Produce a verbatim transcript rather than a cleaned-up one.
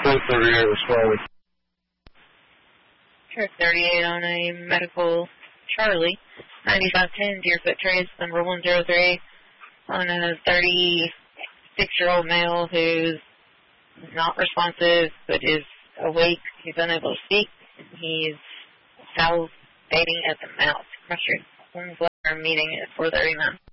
four thirty-eight responding. Trip thirty-eight on a medical Charlie. ninety-five ten Deerfoot Trace, number one zero three, on a thirty-six-year-old male who's not responsive but is awake. He's unable to speak. He's salivating at the mouth. Pressure. Meeting at four thirty-nine.